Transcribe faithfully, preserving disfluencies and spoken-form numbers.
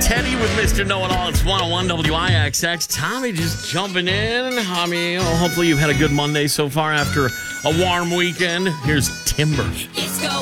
Teddy with Mister Know-It-All. It's one oh one W I X X. Tommy just jumping in. I mean, oh, hopefully you've had a good Monday so far after a warm weekend. Here's Timber.